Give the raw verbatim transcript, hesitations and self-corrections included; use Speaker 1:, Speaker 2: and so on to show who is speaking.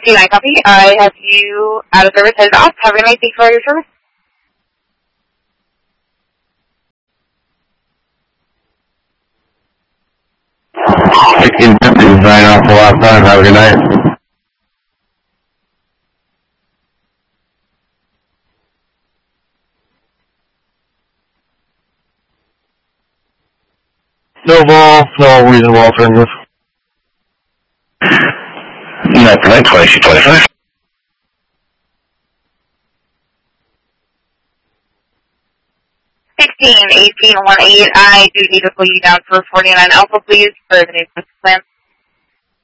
Speaker 1: two nine copy. I have you out of service headed off. Have a nice day for your service.
Speaker 2: sixteen fifty, sign off the last time. Have a good night.
Speaker 3: No ball, no reasonable alternative.
Speaker 2: That's night twenty-two twenty-five.
Speaker 1: sixteen eighteen one eight. I do need to pull you down for forty-nine Alpha, please, for the new plan.